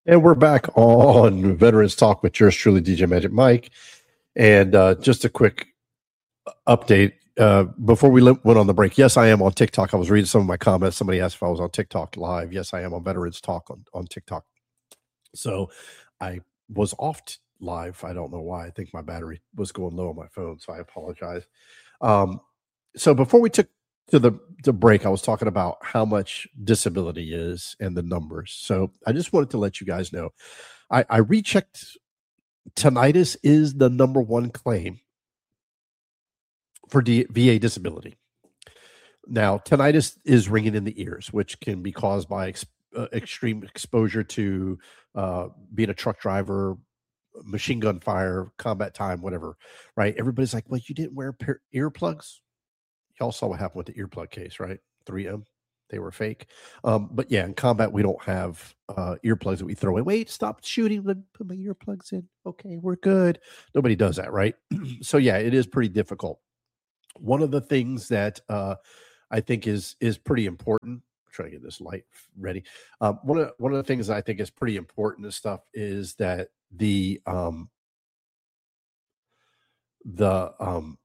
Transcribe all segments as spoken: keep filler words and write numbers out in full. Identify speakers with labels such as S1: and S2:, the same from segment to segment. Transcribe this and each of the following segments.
S1: And we're back on Veterans Talk with yours truly, D J Magic Mike. And uh, just a quick update uh, before we went on the break. Yes, I am on TikTok. I was reading some of my comments. Somebody asked if I was on TikTok live. Yes, I am on Veterans Talk on, on TikTok. So I was off t- live. I don't know why. I think my battery was going low on my phone, so I apologize. Um, so before we took to the, the break, I was talking about how much disability is and the numbers. So I just wanted to let you guys know. I, I rechecked. Tinnitus is the number one claim for D- V A disability. Now, tinnitus is ringing in the ears, which can be caused by ex- uh, extreme exposure to uh, being a truck driver, machine gun fire, combat time, whatever, right? Everybody's like, well, you didn't wear per- earplugs? Y'all saw what happened with the earplug case, right? three M, they were fake. Um, but yeah, in combat, we don't have uh, earplugs that we throw in. Wait, stop shooting. Let me put my earplugs in. Okay, we're good. Nobody does that, right? So yeah, it is pretty difficult. One of the things that uh, I think is is pretty important. I'm trying to get this light ready. Um, one of one of the things I think is pretty important and stuff is that the um, the um,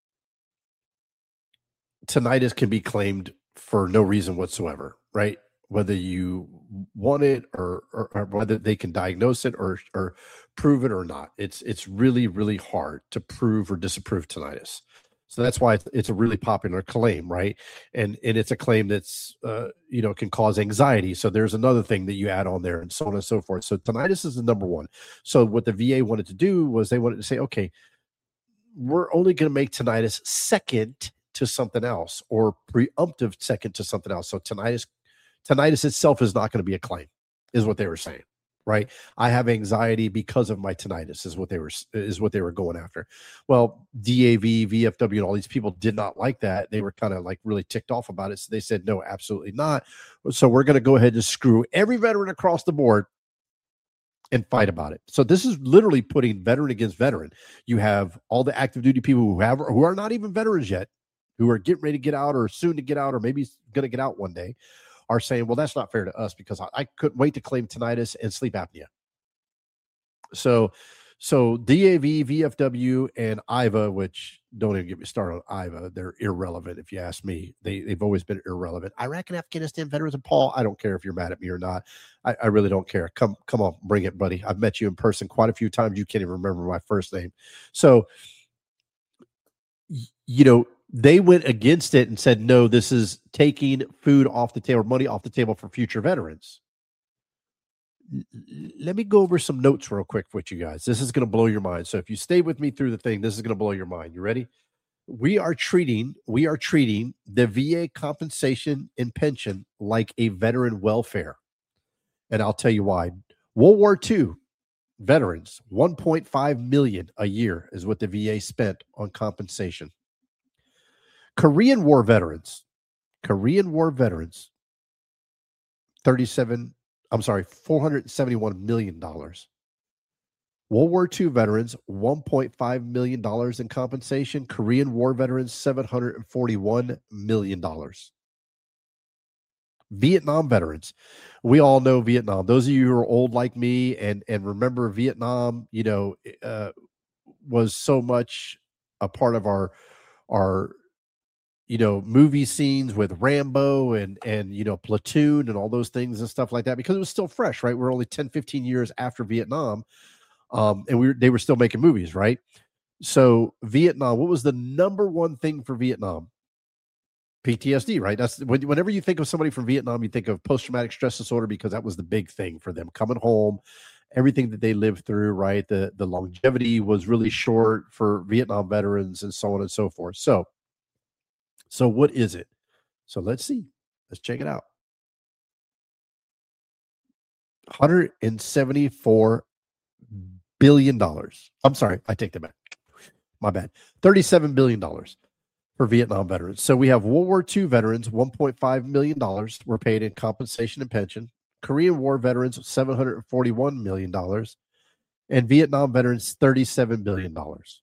S1: tinnitus can be claimed for no reason whatsoever, right? Whether you want it or, or, or whether they can diagnose it or or prove it or not. It's it's really really hard to prove or disapprove tinnitus. So that's why it's, it's a really popular claim, right? And and it's a claim that's uh, you know can cause anxiety. So there's another thing that you add on there, and so on and so forth. So tinnitus is the number one. So what the V A wanted to do was they wanted to say, okay, we're only going to make tinnitus second to something else or preemptive second to something else. So tinnitus, tinnitus itself is not going to be a claim, is what they were saying, right? I have anxiety because of my tinnitus, is what they were is what they were going after. Well, D A V, V F W, and all these people did not like that. They were kind of like really ticked off about it. So they said, no, absolutely not. So we're going to go ahead and screw every veteran across the board and fight about it. So this is literally putting veteran against veteran. You have all the active duty people who have who are not even veterans yet, who are getting ready to get out or soon to get out or maybe going to get out one day, are saying, well, that's not fair to us because I, I couldn't wait to claim tinnitus and sleep apnea. So so D A V, V F W, and I V A, which don't even get me started on I V A, they're irrelevant if you ask me. They, they've always been irrelevant. Iraq and Afghanistan veterans and Paul, I don't care if you're mad at me or not. I, I really don't care. Come come on, bring it, buddy. I've met you in person quite a few times. You can't even remember my first name. So, you know, they went against it and said, no, this is taking food off the table, money off the table for future veterans. Let me go over some notes real quick with you guys. This is going to blow your mind. So if you stay with me through the thing, this is going to blow your mind. You ready? We are treating we are treating the V A compensation and pension like a veteran welfare. And I'll tell you why. World War Two veterans, one point five million a year is what the V A spent on compensation. Korean War veterans, Korean War veterans, thirty-seven, I'm sorry, four hundred seventy-one million dollars. World War Two veterans, one point five million dollars in compensation. Korean War veterans, seven hundred forty-one million dollars. Vietnam veterans, we all know Vietnam. Those of you who are old like me and and remember Vietnam, you know, uh, was so much a part of our our you know movie scenes with Rambo and and you know Platoon and all those things and stuff like that because it was still fresh, right? We're only ten, fifteen years after Vietnam. Um, and we were, they were still making movies, right? So Vietnam, what was the number one thing for Vietnam? P T S D, right? That's whenever you think of somebody from Vietnam, you think of post-traumatic stress disorder because that was the big thing for them coming home, everything that they lived through, right? The the longevity was really short for Vietnam veterans and so on and so forth. So, so what is it? So let's see. Let's check it out. one hundred seventy-four billion dollars. I'm sorry, I take that back. My bad. thirty-seven billion dollars for Vietnam veterans. So we have World War Two veterans, one point five million dollars were paid in compensation and pension. Korean War veterans, seven hundred forty-one million dollars. And Vietnam veterans, thirty-seven billion dollars.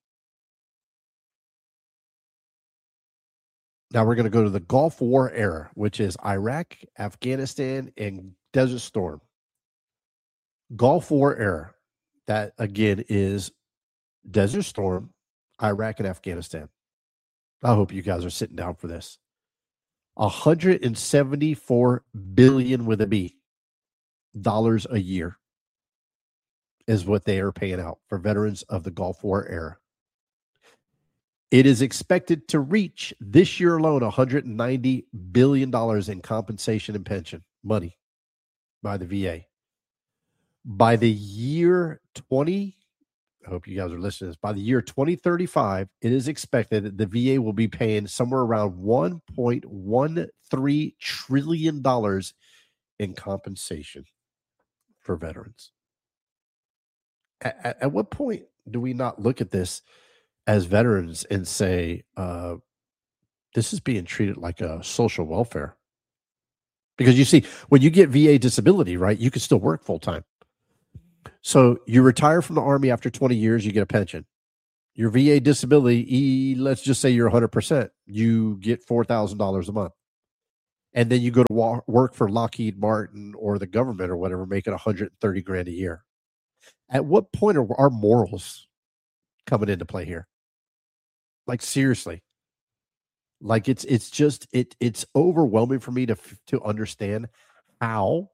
S1: Now we're going to go to the Gulf War era, which is Iraq, Afghanistan, and Desert Storm. Gulf War era. That, again, is Desert Storm, Iraq, and Afghanistan. I hope you guys are sitting down for this. one hundred seventy-four billion with a B dollars a year is what they are paying out for veterans of the Gulf War era. It is expected to reach this year alone one hundred ninety billion dollars in compensation and pension money by the V A. By the year twenty, I hope you guys are listening to this, by the year twenty thirty-five, it is expected that the V A will be paying somewhere around one point one three trillion dollars in compensation for veterans. At, at, at what point do we not look at this as veterans and say, uh, this is being treated like a social welfare? Because you see, when you get V A disability, right, you can still work full time. So you retire from the Army after twenty years, you get a pension. Your V A disability, let's just say you're one hundred percent, you get four thousand dollars a month. And then you go to wa- work for Lockheed Martin or the government or whatever, making one hundred thirty grand a year. At what point are our morals coming into play here? Like, seriously. Like, it's it's just, it it's overwhelming for me to to understand how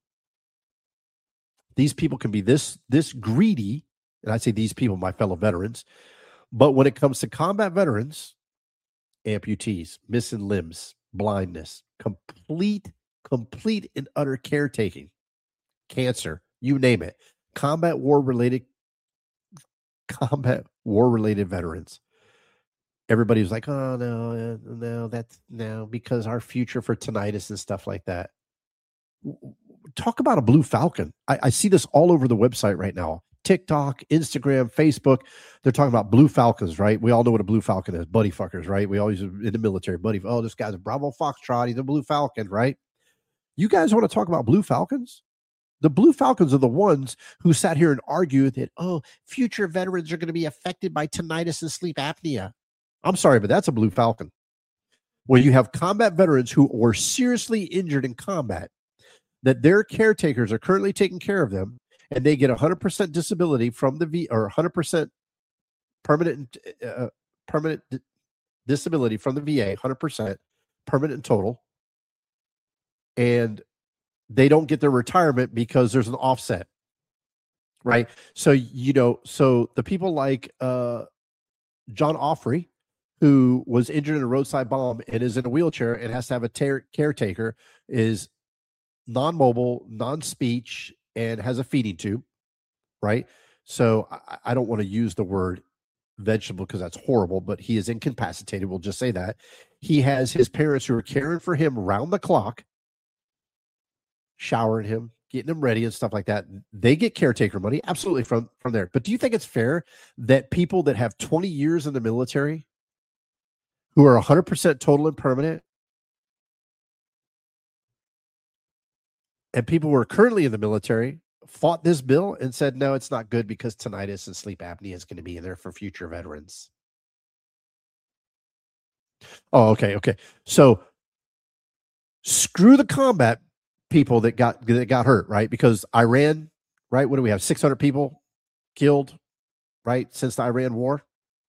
S1: these people can be this this greedy, and I say these people, my fellow veterans, but when it comes to combat veterans, amputees, missing limbs, blindness, complete, complete and utter caretaking, cancer, you name it, combat war-related, combat war-related veterans. Everybody was like, oh, no, no, that's, no, because our future for tinnitus and stuff like that. Talk about a Blue Falcon. I, I see this all over the website right now. TikTok, Instagram, Facebook. They're talking about Blue Falcons, right? We all know what a Blue Falcon is. Buddy fuckers, right? We always in the military. Buddy, oh, this guy's a Bravo Foxtrot. He's a Blue Falcon, right? You guys want to talk about Blue Falcons? The Blue Falcons are the ones who sat here and argued that, oh, future veterans are going to be affected by tinnitus and sleep apnea. I'm sorry, but that's a Blue Falcon. When you have combat veterans who were seriously injured in combat, that their caretakers are currently taking care of them, and they get one hundred percent disability from the V or one hundred percent permanent uh, permanent d- disability from the V A, one hundred percent permanent in total, and they don't get their retirement because there's an offset, right? So, you know, so the people like uh, John Offrey, who was injured in a roadside bomb and is in a wheelchair and has to have a ter- caretaker, is non-mobile, non-speech, and has a feeding tube, right? So I, I don't want to use the word vegetable because that's horrible, but he is incapacitated. We'll just say that. He has his parents who are caring for him round the clock, showering him, getting him ready and stuff like that. They get caretaker money, absolutely, from, from there. But do you think it's fair that people that have twenty years in the military who are one hundred percent total and permanent, and people who are currently in the military fought this bill and said, no, it's not good because tinnitus and sleep apnea is going to be in there for future veterans? Oh, okay, okay. So screw the combat people that got that got hurt, right? Because Iran, right? What do we have? six hundred people killed, right, since the Iran war.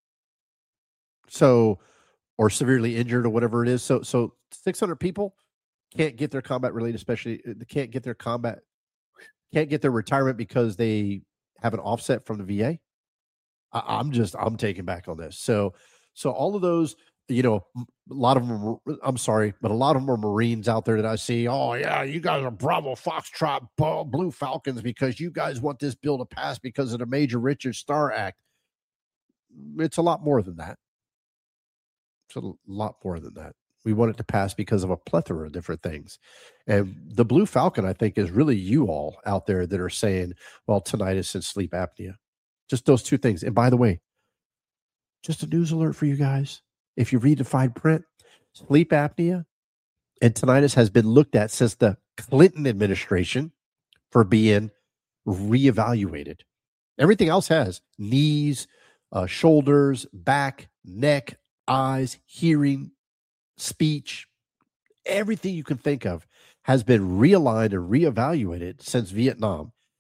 S1: So, or severely injured or whatever it is. So, so six hundred people can't get their combat related, especially they can't get their combat, can't get their retirement because they have an offset from the V A. I, I'm just, I'm taken back on this. So, so all of those, you know, a lot of them, are, I'm sorry, but a lot of them are Marines out there that I see. Oh yeah, you guys are Bravo Foxtrot Blue Falcons because you guys want this bill to pass because of the Major Richard Starr Act. It's a lot more than that. It's a lot more than that. We want it to pass because of a plethora of different things. And the Blue Falcon, I think, is really you all out there that are saying, well, tinnitus and sleep apnea. Just those two things. And by the way, just a news alert for you guys. If you read the fine print, sleep apnea and tinnitus has been looked at since the Clinton administration for being reevaluated. Everything else has knees, uh, shoulders, back, neck, eyes, hearing, speech, everything you can think of has been realigned and reevaluated since Vietnam.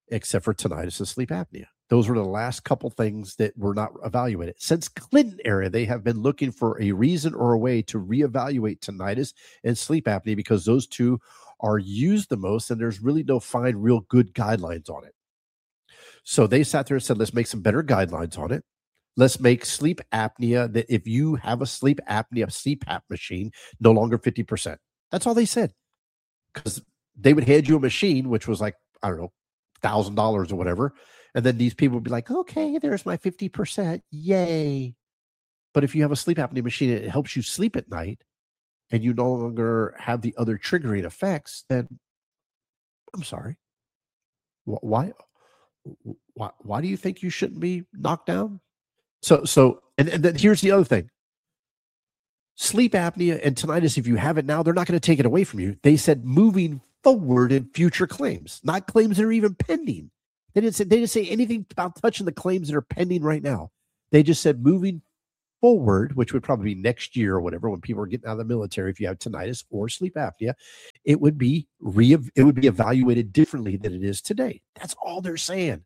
S1: except for tinnitus and sleep apnea. Those were the last couple things that were not evaluated. Since Clinton era, they have been looking for a reason or a way to reevaluate tinnitus and sleep apnea because those two are used the most, and there's really no fine, real good guidelines on it. So they sat there and said, let's make some better guidelines on it. Let's make sleep apnea that if you have a sleep apnea C PAP machine, no longer fifty percent. That's all they said. Because they would hand you a machine, which was like, I don't know, one thousand dollars or whatever. And then these people would be like, okay, there's my fifty percent. Yay. But if you have a sleep apnea machine, it helps you sleep at night and you no longer have the other triggering effects, then I'm sorry. Why, why, why do you think you shouldn't be knocked down? So, so, and, and then here's the other thing. Sleep apnea and tinnitus, if you have it now, they're not going to take it away from you. They said moving forward in future claims, not claims that are even pending. They didn't say, they didn't say anything about touching the claims that are pending right now. They just said moving forward, which would probably be next year or whatever, when people are getting out of the military, if you have tinnitus or sleep apnea, it would be re it would be evaluated differently than it is today. That's all they're saying.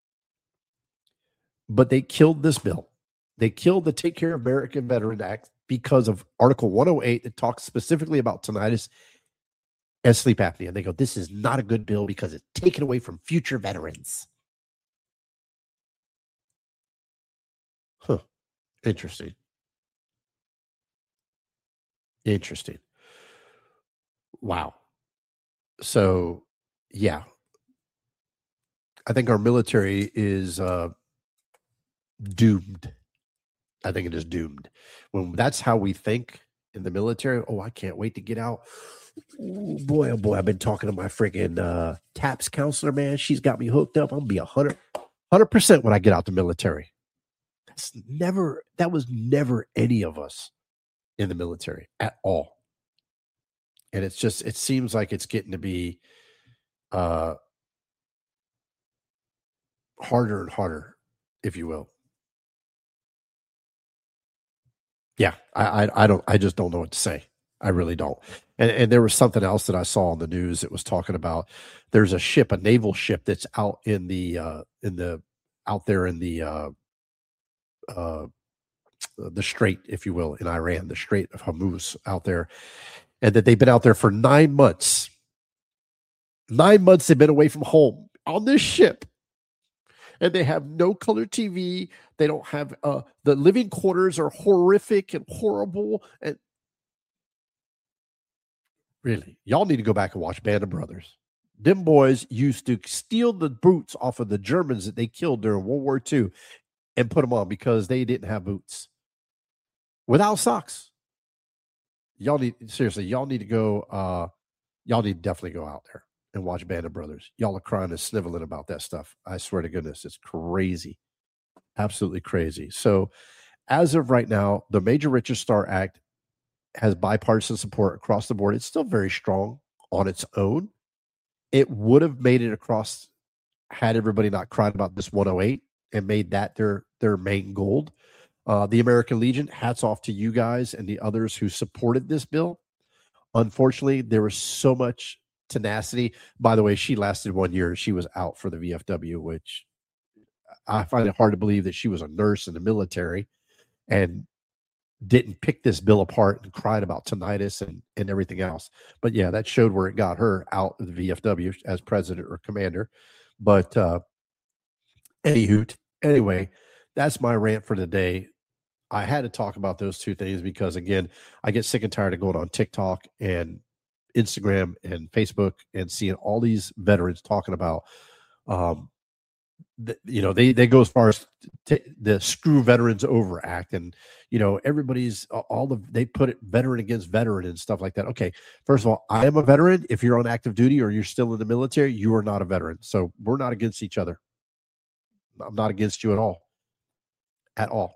S1: But they killed this bill. They killed the Take Care of American Veteran Act because of Article one oh eight that talks specifically about tinnitus and sleep apnea. And they go, this is not a good bill because it's taken away from future veterans. Huh. Interesting. Interesting. Wow. So, yeah. I think our military is uh, doomed. I think it is doomed. When that's how we think in the military, oh, I can't wait to get out. Ooh, boy, oh boy, I've been talking to my freaking uh, TAPS counselor, man. She's got me hooked up. I'm going to be one hundred, one hundred percent when I get out the military. That's never, that was never any of us in the military at all. And it's just, it seems like it's getting to be uh, harder and harder, if you will. Yeah, I, I, I don't, I just don't know what to say. I really don't. And, and there was something else that I saw on the news that was talking about. There's a ship, a naval ship that's out in the, uh, in the, out there in the, uh, uh, the Strait, if you will, in Iran, the Strait of Hormuz out there, and that they've been out there for nine months. Nine months they've been away from home on this ship. And they have no color T V. They don't have uh, the living quarters are horrific and horrible. And really, y'all need to go back and watch Band of Brothers. Them boys used to steal the boots off of the Germans that they killed during World War Two and put them on because they didn't have boots without socks. Y'all need, seriously, y'all need to go. Uh, y'all need to definitely go out there and watch Band of Brothers. Y'all are crying and sniveling about that stuff. I swear to goodness, it's crazy. Absolutely crazy. So as of right now, the Major Richard Starr Act has bipartisan support across the board. It's still very strong on its own. It would have made it across had everybody not cried about this one oh eight and made that their, their main goal. Uh, the American Legion, hats off to you guys and the others who supported this bill. Unfortunately, there was so much tenacity. By the way, she lasted one year. She was out for the V F W, which I find it hard to believe that she was a nurse in the military and didn't pick this bill apart and cried about tinnitus and, and everything else. But yeah, that showed where it got her out of the V F W as president or commander. But uh, anywho, anyway, that's my rant for today. I had to talk about those two things because, again, I get sick and tired of going on TikTok and Instagram and Facebook and seeing all these veterans talking about, um, the, you know, they, they go as far as t- the Screw Veterans Over Act. And, you know, everybody's all the, they put it veteran against veteran and stuff like that. Okay. First of all, I am a veteran. If you're on active duty or you're still in the military, you are not a veteran. So we're not against each other. I'm not against you at all, at all.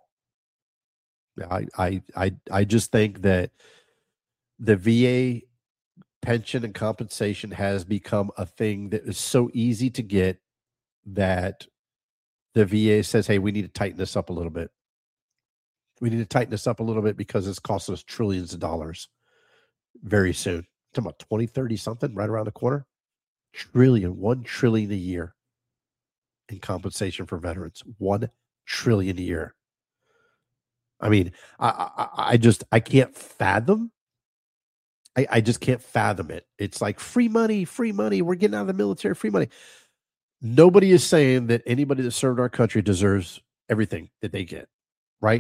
S1: I, I, I, I just think that the V A pension and compensation has become a thing that is so easy to get that the V A says, hey, we need to tighten this up a little bit. We need to tighten this up a little bit because it's costing us trillions of dollars very soon. Talking about twenty thirty something right around the corner. Trillion, one trillion a year. in compensation for veterans. One trillion a year. I mean, I, I, I just I can't fathom. I, I just can't fathom it. It's like free money, free money. We're getting out of the military, free money. Nobody is saying that anybody that served our country deserves everything that they get, right?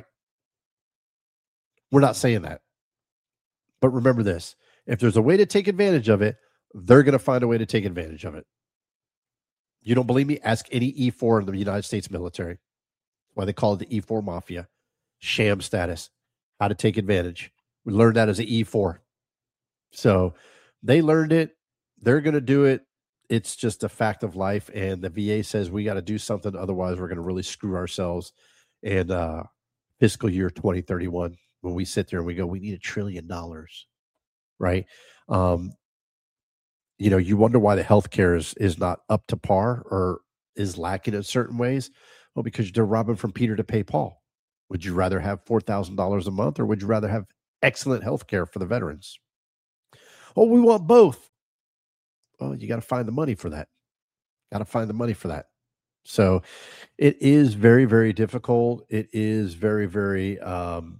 S1: We're not saying that. But remember this, if there's a way to take advantage of it, they're going to find a way to take advantage of it. You don't believe me? Ask any E four in the United States military. Why they call it the E four mafia. Sham status. How to take advantage. We learned that as an E four. So they learned it. They're going to do it. It's just a fact of life. And the V A says we got to do something. Otherwise, we're going to really screw ourselves. And uh, fiscal year twenty thirty-one, when we sit there and we go, we need a trillion dollars, right? Um, you know, you wonder why the healthcare is is not up to par or is lacking in certain ways. Well, because they're robbing from Peter to pay Paul. Would you rather have four thousand dollars a month, or would you rather have excellent healthcare for the veterans? Oh, we want both. Well, you got to find the money for that. Got to find the money for that. So it is very, very difficult. It is very, very um,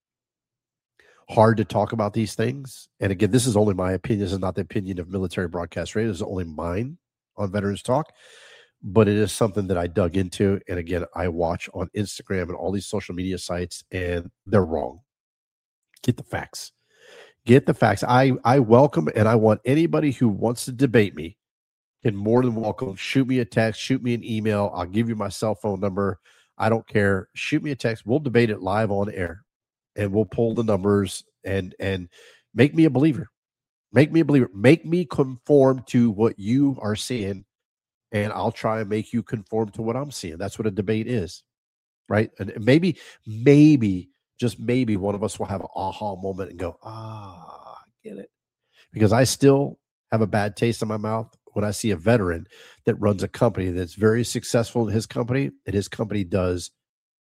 S1: hard to talk about these things. And again, this is only my opinion. This is not the opinion of Military Broadcast Radio. This is only mine on Veterans Talk. But it is something that I dug into. And again, I watch on Instagram and all these social media sites, and they're wrong. Get the facts. Get the facts. I, I welcome, and I want anybody who wants to debate me can more than welcome. Shoot me a text. Shoot me an email. I'll give you my cell phone number. I don't care. Shoot me a text. We'll debate it live on air, and we'll pull the numbers and and make me a believer. Make me a believer. Make me conform to what you are seeing, and I'll try and make you conform to what I'm seeing. That's what a debate is, right? And maybe, maybe, just maybe one of us will have an aha moment and go, ah, I get it. Because I still have a bad taste in my mouth when I see a veteran that runs a company that's very successful in his company, and his company does,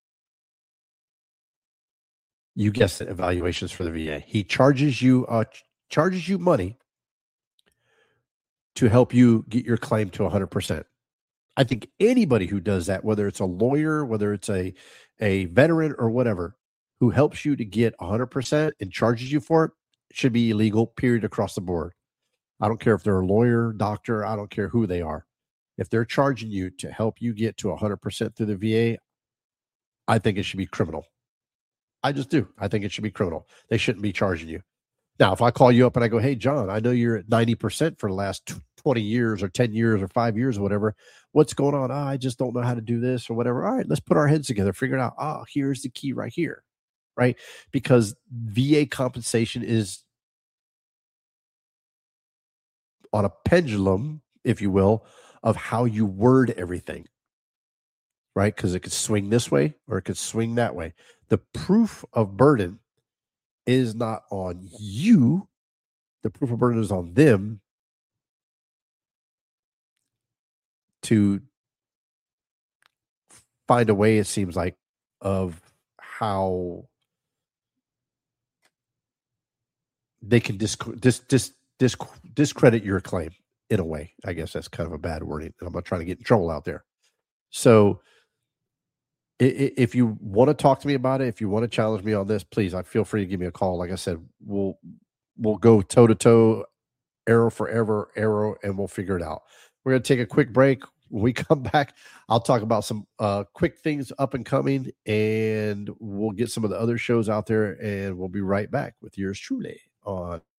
S1: you guessed it, evaluations for the V A. He charges you, uh, charges you money to help you get your claim to one hundred percent. I think anybody who does that, whether it's a lawyer, whether it's a, a veteran or whatever, who helps you to get one hundred percent and charges you for it, should be illegal, period, across the board. I don't care if they're a lawyer, doctor, I don't care who they are. If they're charging you to help you get to one hundred percent through the V A, I think it should be criminal. I just do. I think it should be criminal. They shouldn't be charging you. Now, if I call you up and I go, hey, John, I know you're at ninety percent for the last twenty years or ten years or five years or whatever. What's going on? Oh, I just don't know how to do this or whatever. All right, let's put our heads together, figure it out. Oh, here's the key right here, right? Because V A compensation is on a pendulum, if you will, of how you word everything, right? Because it could swing this way or it could swing that way. The proof of burden is not on you. The proof of burden is on them to find a way, it seems like, of how they can disc- dis- dis- dis- discredit your claim in a way. I guess that's kind of a bad wording, and I'm not trying to get in trouble out there. So if you want to talk to me about it, if you want to challenge me on this, please, I feel free to give me a call. Like I said, we'll we'll go toe to toe, arrow forever, arrow, and we'll figure it out. We're going to take a quick break. When we come back, I'll talk about some uh, quick things up and coming, and we'll get some of the other shows out there, and we'll be right back with yours truly on